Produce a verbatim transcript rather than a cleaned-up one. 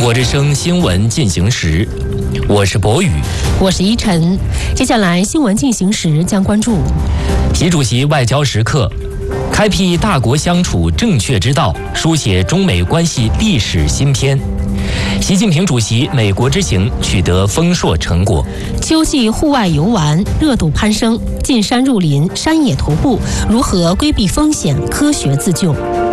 我之声新闻进行时，我是博宇， 我是依晨。接下来新闻进行时将关注习主席外交时刻，开辟大国相处正确之道，书写中美关系历史新篇。习近平主席美国之行取得丰硕成果。 秋季户外游玩热度攀升，进山入林、山野徒步，如何规避风险、科学自救？